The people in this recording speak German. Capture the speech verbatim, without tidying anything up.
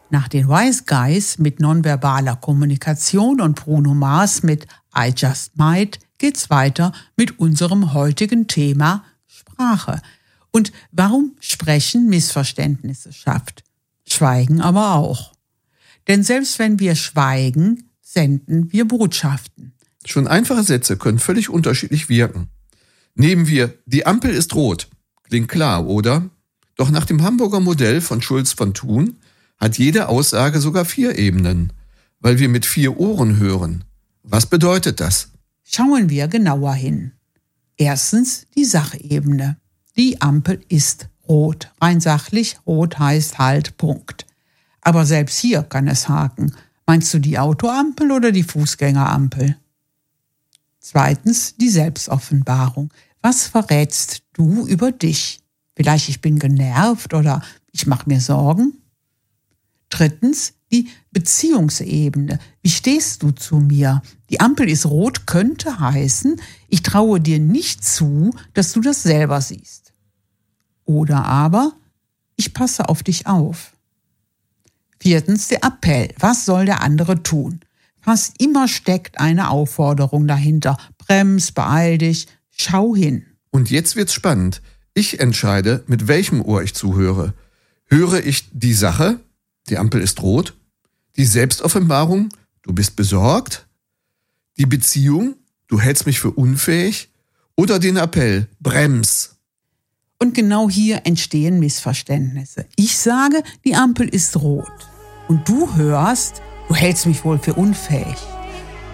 Nach den Wise Guys mit nonverbaler Kommunikation und Bruno Mars mit I Just Might geht's weiter mit unserem heutigen Thema Sprache und warum Sprechen Missverständnisse schafft. Schweigen aber auch. Denn selbst wenn wir schweigen, senden wir Botschaften. Schon einfache Sätze können völlig unterschiedlich wirken. Nehmen wir, die Ampel ist rot. Klingt klar, oder? Doch nach dem Hamburger Modell von Schulz von Thun hat jede Aussage sogar vier Ebenen, weil wir mit vier Ohren hören. Was bedeutet das? Schauen wir genauer hin. Erstens die Sachebene. Die Ampel ist rot. Rein sachlich, rot heißt halt, Punkt. Aber selbst hier kann es haken. Meinst du die Autoampel oder die Fußgängerampel? Zweitens die Selbstoffenbarung. Was verrätst du über dich? Vielleicht ich bin genervt oder ich mache mir Sorgen? Drittens die Beziehungsebene. Wie stehst du zu mir? Die Ampel ist rot könnte heißen, ich traue dir nicht zu, dass du das selber siehst. Oder aber, ich passe auf dich auf. Viertens der Appell. Was soll der andere tun? Fast immer steckt eine Aufforderung dahinter. Brems, beeil dich, schau hin. Und jetzt wird's spannend. Ich entscheide, mit welchem Ohr ich zuhöre. Höre ich die Sache? Die Ampel ist rot. Die Selbstoffenbarung, du bist besorgt. Die Beziehung, du hältst mich für unfähig. Oder den Appell, brems. Und genau hier entstehen Missverständnisse. Ich sage, die Ampel ist rot. Und du hörst, du hältst mich wohl für unfähig.